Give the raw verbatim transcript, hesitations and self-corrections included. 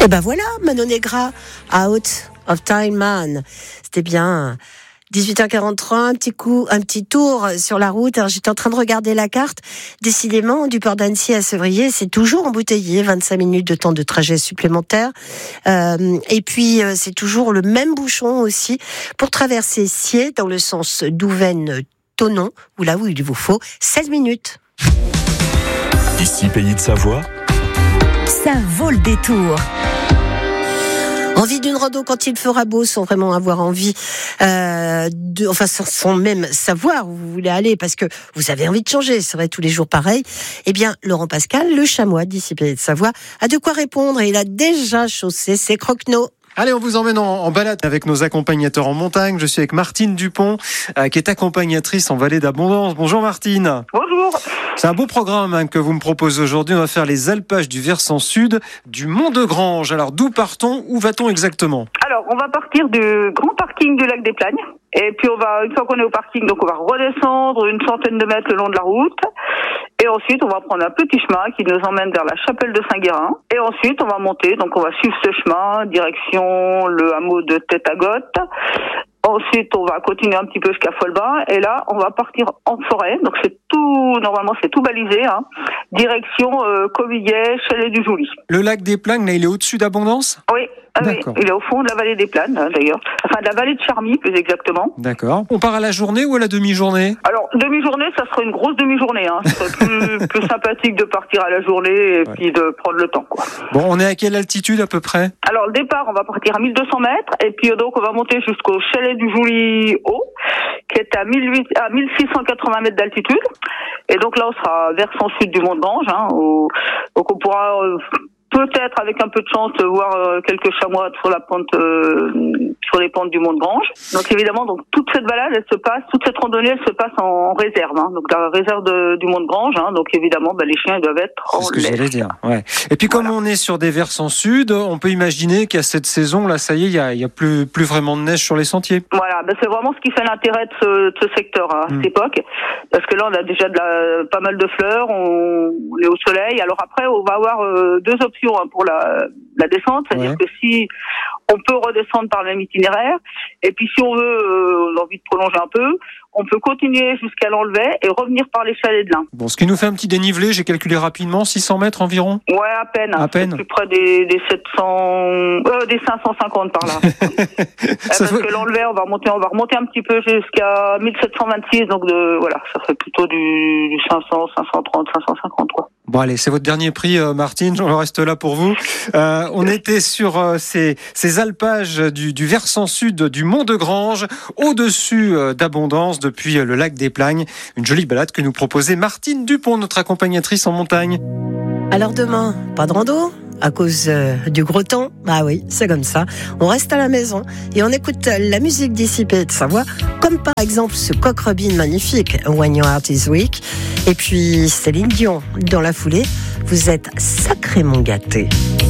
Et ben voilà, Manon Negra, Out of Time Man. C'était bien. dix-huit heures quarante-trois, un petit coup, un petit tour sur la route. Alors, j'étais en train de regarder la carte. Décidément, du port d'Annecy à Sévrier, c'est toujours embouteillé. vingt-cinq minutes de temps de trajet supplémentaire. Euh, et puis, euh, c'est toujours le même bouchon aussi pour traverser Sciez dans le sens Douvaine-Thonon, où là où il vous faut seize minutes. Ici, Pays de Savoie. Ça vaut le détour. Envie d'une rando quand il fera beau, sans vraiment avoir envie, euh, de, enfin sans même savoir où vous voulez aller, parce que vous avez envie de changer, c'est vrai tous les jours pareil. Eh bien, Laurent Pascal, le chamois d'ici Pays de Savoie, a de quoi répondre et il a déjà chaussé ses croquenots. Allez, on vous emmène en, en balade avec nos accompagnateurs en montagne. Je suis avec Martine Dupont, euh, qui est accompagnatrice en vallée d'Abondance. Bonjour Martine. Bonjour. C'est un beau programme hein, que vous me proposez aujourd'hui. On va faire les alpages du versant sud du Mont de Grange. Alors, d'où partons? Où va-t-on exactement? Alors, on va partir du grand parking du lac des Plagnes. Et puis, on va, une fois qu'on est au parking, donc on va redescendre une centaine de mètres le long de la route. Et ensuite, on va prendre un petit chemin qui nous emmène vers la chapelle de Saint-Guérin. Et ensuite, on va monter. Donc, on va suivre ce chemin, direction le hameau de Tête-à-Gotte. Ensuite, on va continuer un petit peu jusqu'à Folbin. Et là, on va partir en forêt. Donc, c'est tout, normalement, c'est tout balisé, hein. Direction, euh, Covillet, Chalet du Jouli. Le lac des Plagnes, là, il est au-dessus d'Abondance? Oui. Ah oui, il est au fond de la vallée des Planes, d'ailleurs. Enfin, de la vallée de Charmy, plus exactement. D'accord. On part à la journée ou à la demi-journée? Alors, demi-journée, ça serait une grosse demi-journée, hein. Ce serait plus, plus sympathique de partir à la journée et ouais. puis de prendre le temps, quoi. Bon, on est à quelle altitude, à peu près? Alors, le départ, on va partir à mille deux cents mètres, et puis, donc, on va monter jusqu'au Chalet du Jouli haut, qui est à mille six cent quatre-vingts mètres d'altitude. Et donc, là, on sera versant sud du Mont de Grange, hein, où, donc, on pourra, euh, peut-être, avec un peu de chance, voir euh, quelques chamois sur la pente, euh, sur les pentes du Mont de Grange. Donc évidemment, donc toute cette balade, elle se passe, toute cette randonnée, elle se passe en, en réserve. Hein. Donc la réserve de, du Mont de Grange. Hein. Donc évidemment, bah, les chiens ils doivent être en C'est ce que laisse. j'allais dire. Ouais. Et puis comme voilà. On est sur des versants sud, on peut imaginer qu'à cette saison, là, ça y est, il y a, il y a plus, plus vraiment de neige sur les sentiers. Voilà, bah, c'est vraiment ce qui fait l'intérêt de ce, de ce secteur à mmh. cette époque, parce que là, on a déjà de la, pas mal de fleurs, on, on est au soleil. Alors après, on va avoir euh, deux options hein, pour la, la descente, c'est-à-dire ouais. que si on peut redescendre par le même itinéraire, et puis si on veut, euh, on a envie de prolonger un peu, on peut continuer jusqu'à l'Enlevet et revenir par les chalets de l'Ain. Bon, ce qui nous fait un petit dénivelé, j'ai calculé rapidement, six cents mètres environ. Ouais, à peine. À peine. Plus près des, des sept cents, euh, des cinq cent cinquante par là. Parce faut... que l'Enlevet, on va remonter, on va remonter un petit peu jusqu'à mille sept cent vingt-six, donc de, voilà, ça fait plutôt du, du cinq cents, cinq cent trente, cinq cent cinquante, quoi. Bon, allez, c'est votre dernier prix, euh, Martine, on reste là pour vous. Euh, on était sur euh, ces, ces alpages du, du versant sud du Mont de Grange, au-dessus euh, d'Abondance, depuis euh, le lac des Plagnes. Une jolie balade que nous proposait Martine Dupont, notre accompagnatrice en montagne. Alors demain, pas de rando à cause euh, du gros temps? Bah oui, c'est comme ça. On reste à la maison et on écoute la musique d'ici Pays de Savoie, comme par exemple ce Coq Robin magnifique, When Your Heart Is Weak. Et puis Céline Dion dans la foulée. Vous êtes sacrément gâtés.